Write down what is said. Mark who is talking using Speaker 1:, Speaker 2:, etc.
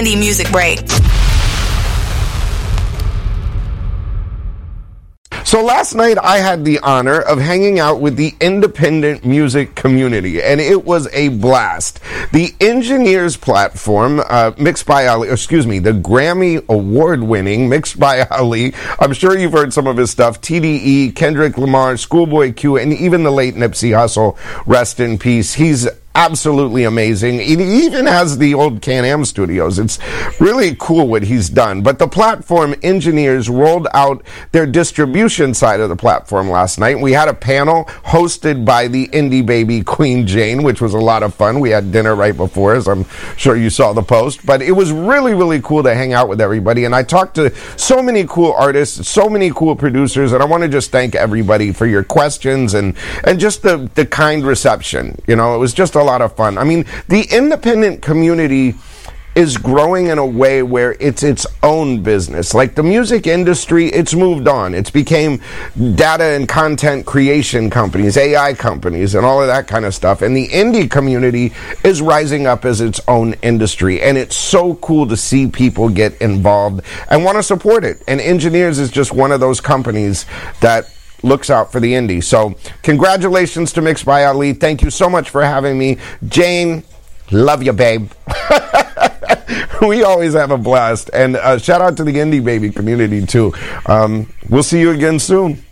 Speaker 1: Indie Music Break.
Speaker 2: So last night I had the honor of hanging out with the independent music community, and it was a blast. The Engineers platform, Mixed by Ali, the Grammy award-winning Mixed by Ali. I'm sure you've heard some of his stuff. TDE, Kendrick Lamar, Schoolboy Q, and even the late Nipsey Hussle. Rest in peace. He's absolutely amazing. He even has the old Can-Am studios. It's really cool what he's done. But the platform Engineers rolled out their distribution side of the platform last night. We had a panel hosted by the indie baby Queen Jane, which was a lot of fun. We had dinner right before, as I'm sure you saw the post. But it was really, really cool to hang out with everybody. And I talked to so many cool artists, so many cool producers, and I want to just thank everybody for your questions and just the kind reception. You know, it was just a lot of fun. I mean, the independent community is growing in a way where it's its own business. Like the music industry, it's moved on. It's became data and content creation companies, AI companies, and all of that kind of stuff. And the indie community is rising up as its own industry. And it's so cool to see people get involved and want to support it. And Engineers is just one of those companies that looks out for the indie. So congratulations to Mixed by Ali. Thank you so much for having me. Jane, love you, babe. We always have a blast. And shout out to the indie baby community, too. We'll see you again soon.